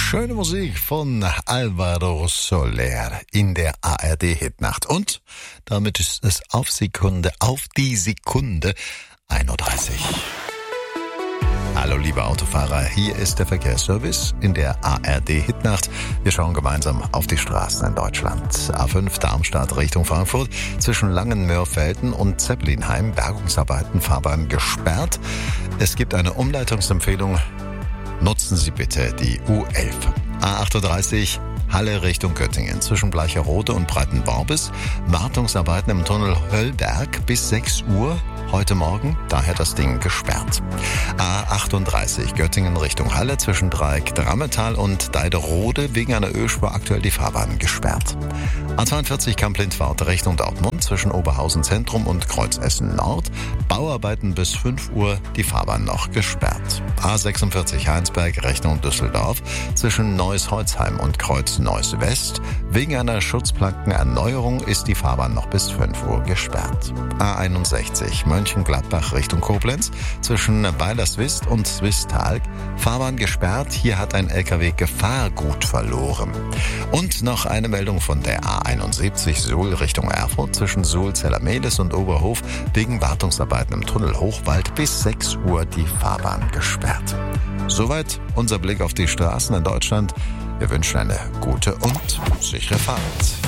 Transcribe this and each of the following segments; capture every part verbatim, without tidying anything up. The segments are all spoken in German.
Schöne Musik von Alvaro Soler in der A R D-Hitnacht. Und damit ist es auf Sekunde, auf die Sekunde ein Uhr dreißig. Hallo liebe Autofahrer, hier ist der Verkehrsservice in der A R D-Hitnacht. Wir schauen gemeinsam auf die Straßen in Deutschland. A fünf Darmstadt Richtung Frankfurt, zwischen Langenmörfelden und Zeppelinheim, Bergungsarbeiten, Fahrbahn gesperrt. Es gibt eine Umleitungsempfehlung. Nutzen Sie bitte die U elf. A achtunddreißig Halle Richtung Göttingen, zwischen Bleicherode und Breitenborbis. Wartungsarbeiten im Tunnel Höllberg bis sechs Uhr heute Morgen, daher das Ding gesperrt. A achtunddreißig Göttingen Richtung Halle, zwischen Dreieck Drammetal und Deiderode wegen einer Ölspur aktuell die Fahrbahn gesperrt. A zweiundvierzig Kamp-Lindwart Richtung Dortmund, zwischen Oberhausen Zentrum und Kreuzessen Nord. Bauarbeiten bis fünf Uhr, die Fahrbahn noch gesperrt. A sechsundvierzig Heinsberg Richtung Düsseldorf, zwischen Neuss-Holzheim und Kreuz Neuss West. Wegen einer Schutzplankenerneuerung ist die Fahrbahn noch bis fünf Uhr gesperrt. A einundsechzig Mönchengladbach Richtung Koblenz, zwischen Weilerswist und Swisttal. Fahrbahn gesperrt, hier hat ein L K W Gefahrgut verloren. Und noch eine Meldung von der A einundsiebzig Suhl Richtung Erfurt, zwischen Suhl, Zellermelis und Oberhof, wegen Wartungsarbeiten im Tunnel Hochwald bis sechs Uhr die Fahrbahn gesperrt. Soweit unser Blick auf die Straßen in Deutschland. Wir wünschen eine gute und sichere Fahrt.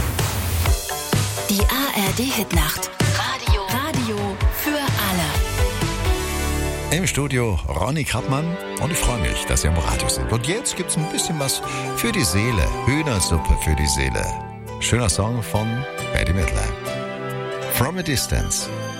Die A R D-Hitnacht. Radio. Radio für alle. Im Studio Ronny Krappmann und ich freue mich, dass Sie am Radio sind. Und jetzt gibt's ein bisschen was für die Seele. Hühnersuppe für die Seele. Schöner Song von Bette Midler. From a Distance.